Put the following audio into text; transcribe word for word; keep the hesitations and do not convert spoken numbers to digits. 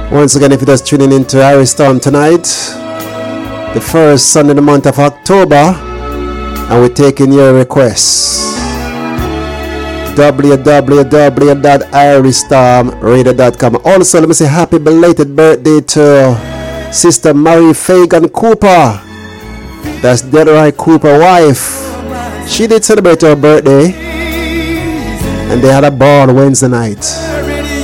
Once again, if you're just tuning into Harry Storm tonight, the first Sunday in the month of October, and we're taking your requests. w w w dot harry storm radio dot com. Also, let me say happy belated birthday to Sister Mary Fagan Cooper. That's Delroy Cooper's wife. She did celebrate her birthday, and they had a ball Wednesday night.